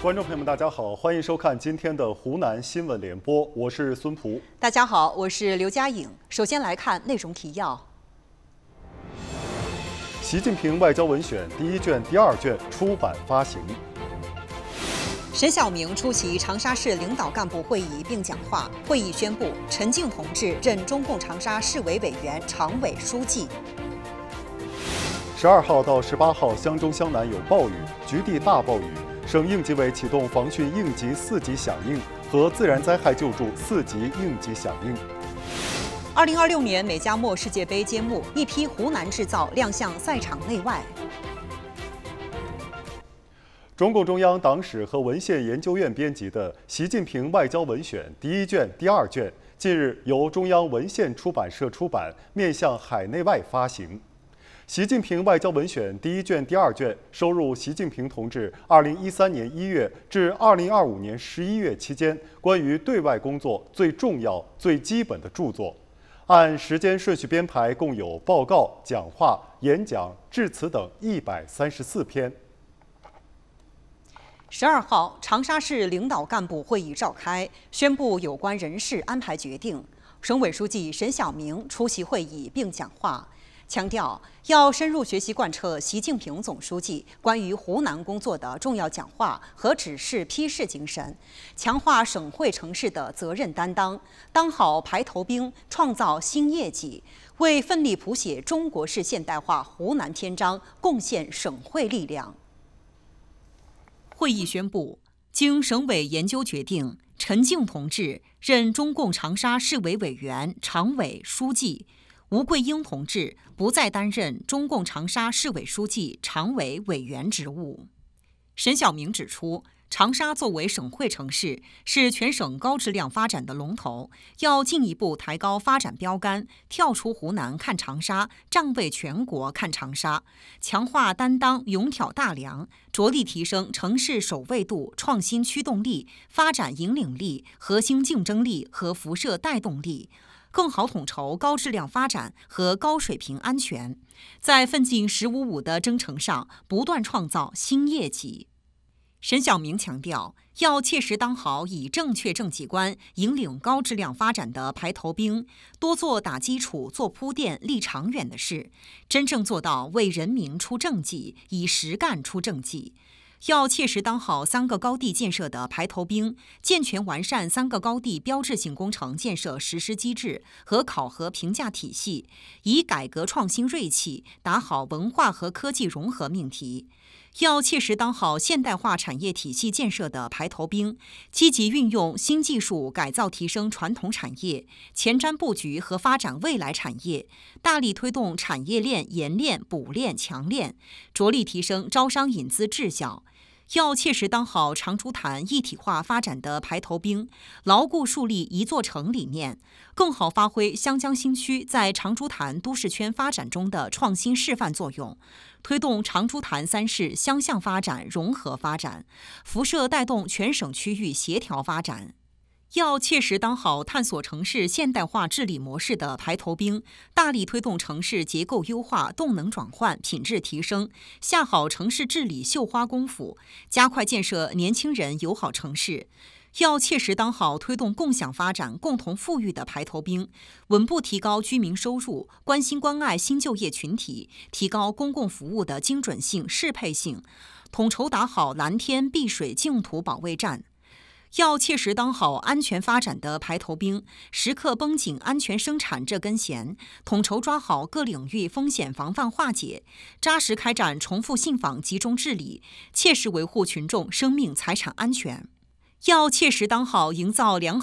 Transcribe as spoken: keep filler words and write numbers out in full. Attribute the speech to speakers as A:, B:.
A: 观众朋友们，大家好，欢迎收看今天的湖南新闻联播，我是孙璞。
B: 大家好，我是刘佳颖。首先来看内容提要：
A: 习近平外交文选第一卷、第二卷出版发行。
B: 沈晓明出席长沙市领导干部会议并讲话，会议宣布陈静同志任中共长沙市委委员、常委书记。
A: 十二号到十八号，湘中湘南有暴雨，局地大暴雨。省应急委启动防汛应急四级响应和自然灾害救助四级应急响应。
B: 二零二六年美加墨世界杯揭幕，一批湖南制造亮相赛场内外。
A: 中共中央党史和文献研究院编辑的《习近平外交文选》第一卷、第二卷，近日由中央文献出版社出版，面向海内外发行。习近平外交文选第一卷、第二卷收入习近平同志二零一三年一月至二零二五年十一月期间关于对外工作最重要、最基本的著作，按时间顺序编排，共有报告、讲话、演讲、致辞等一百三十四篇。
B: 十二号，长沙市领导干部会议召开，宣布有关人事安排决定。省委书记沈晓明出席会议并讲话，强调要深入学习贯彻习近平总书记关于湖南工作的重要讲话和指示批示精神，强化省会城市的责任担当，当好排头兵，创造新业绩，为奋力谱写中国式现代化湖南篇章贡献省会力量。会议宣布，经省委研究决定，陈静同志任中共长沙市委委员、常委、书记；吴桂英同志不再担任中共长沙市委书记、常委、委员职务。沈晓明指出，长沙作为省会城市，是全省高质量发展的龙头，要进一步抬高发展标杆，跳出湖南看长沙，站位全国看长沙，强化担当，勇挑大梁，着力提升城市首位度、创新驱动力、发展引领力、核心竞争力和辐射带动力，更好统筹高质量发展和高水平安全，在奋进“十五五”的征程上不断创造新业绩。沈晓明强调，要切实当好以正确政绩观引领高质量发展的排头兵，多做打基础、做铺垫、立长远的事，真正做到为人民出政绩，以实干出政绩。要切实当好三个高地建设的排头兵，健全完善三个高地标志性工程建设实施机制和考核评价体系，以改革创新锐气打好文化和科技融合命题。要切实当好现代化产业体系建设的排头兵，积极运用新技术改造提升传统产业，前瞻布局和发展未来产业，大力推动产业链研链、补链、强链，着力提升招商引资质效。要切实当好长株潭一体化发展的排头兵，牢固树立一座城理念，更好发挥湘江新区在长株潭都市圈发展中的创新示范作用，推动长株潭三市相向发展、融合发展，辐射带动全省区域协调发展。要切实当好探索城市现代化治理模式的排头兵，大力推动城市结构优化、动能转换、品质提升，下好城市治理绣花功夫，加快建设年轻人友好城市。要切实当好推动共享发展、共同富裕的排头兵，稳步提高居民收入，关心关爱新就业群体，提高公共服务的精准性、适配性，统筹打好蓝天碧水净土保卫战。要切实当好安全发展的排头兵，时刻绷紧安全生产这根弦，统筹抓好各领域风险防范化解，扎实开展重复信访集中治理，切实维护群众生命财产安全。要切实当好营造良好